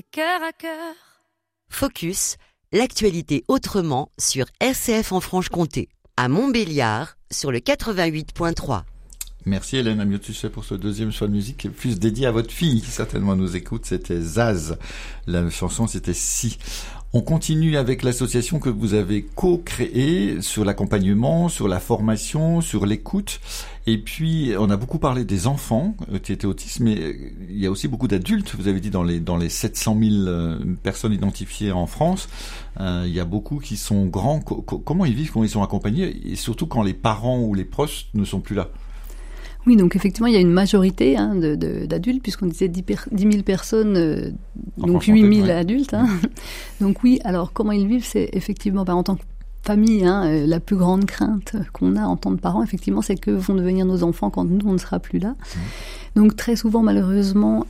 Cœur à cœur. Focus, l'actualité autrement sur RCF en Franche-Comté, à Montbéliard sur le 88.3. Merci Hélène Amiotuchet pour ce deuxième choix de musique qui est plus dédié à votre fille qui certainement nous écoute. C'était Zaz. La chanson c'était Si. On continue avec l'association que vous avez co-créée sur l'accompagnement, sur la formation, sur l'écoute. Et puis, on a beaucoup parlé des enfants qui étaient autistes, mais il y a aussi beaucoup d'adultes. Vous avez dit dans les 700 000 personnes identifiées en France, il y a beaucoup qui sont grands. Comment ils vivent, comment ils sont accompagnés, et surtout quand les parents ou les proches ne sont plus là? Oui, donc effectivement, il y a une majorité d'adultes, puisqu'on disait 10 000 personnes, donc 8 000 adultes. Donc oui, alors comment ils vivent, c'est effectivement, en tant que famille, la plus grande crainte qu'on a en tant que parents, effectivement, c'est que vont devenir nos enfants quand nous, on ne sera plus là. Donc très souvent, malheureusement,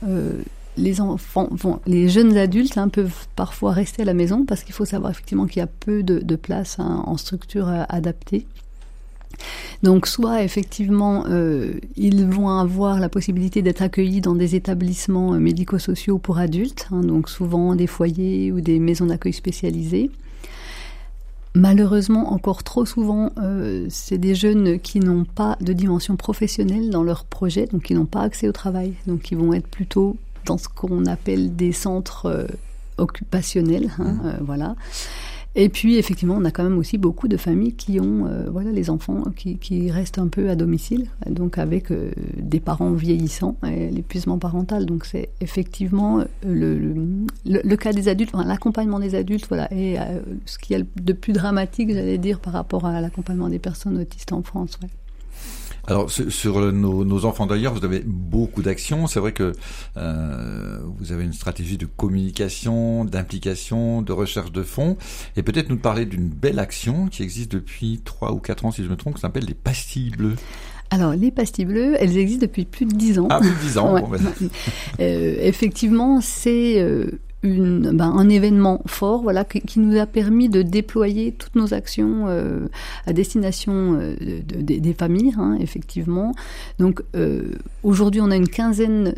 les jeunes adultes peuvent parfois rester à la maison, parce qu'il faut savoir effectivement qu'il y a peu de place en structure adaptée. Donc soit effectivement ils vont avoir la possibilité d'être accueillis dans des établissements médico-sociaux pour adultes, donc souvent des foyers ou des maisons d'accueil spécialisées. Malheureusement, encore trop souvent, c'est des jeunes qui n'ont pas de dimension professionnelle dans leur projet, donc qui n'ont pas accès au travail, donc qui vont être plutôt dans ce qu'on appelle des centres occupationnels, voilà. Et puis, effectivement, on a quand même aussi beaucoup de familles qui ont les enfants qui restent un peu à domicile, donc avec des parents vieillissants et l'épuisement parental. Donc, c'est effectivement le cas des adultes, l'accompagnement des adultes, et ce qu'il y a de plus dramatique, j'allais dire, par rapport à l'accompagnement des personnes autistes en France. Ouais. Alors sur nos enfants d'ailleurs, vous avez beaucoup d'actions. C'est vrai que vous avez une stratégie de communication, d'implication, de recherche de fonds, et peut-être nous parler d'une belle action qui existe depuis 3 ou 4 ans, si je me trompe, qui s'appelle les pastilles bleues. Alors, les pastilles bleues, elles existent depuis plus de 10 ans. Ah, plus de 10 ans. Ouais. Bon, effectivement, c'est un événement fort, qui nous a permis de déployer toutes nos actions à destination des familles, effectivement. Donc aujourd'hui, on a une quinzaine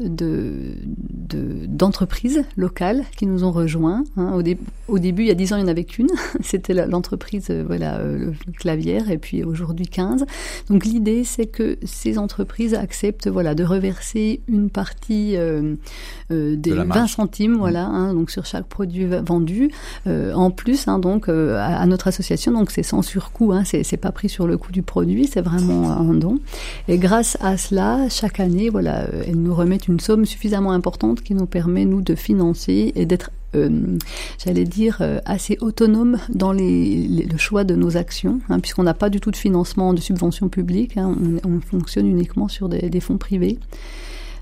d'entreprises locales qui nous ont rejoints. Au début, il y a 10 ans, il n'y en avait qu'une. C'était l'entreprise, le Clavière, et puis aujourd'hui 15. Donc l'idée, c'est que ces entreprises acceptent, de reverser une partie des 20 centimes, donc sur chaque produit vendu. En plus, à notre association, donc c'est sans surcoût, c'est pas pris sur le coût du produit, c'est vraiment un don. Et grâce à cela, chaque année, elles nous remettent une somme suffisamment importante qui nous permet, nous, de financer et d'être assez autonome dans le choix de nos actions, puisqu'on n'a pas du tout de financement, de subvention publique, on fonctionne uniquement sur des fonds privés.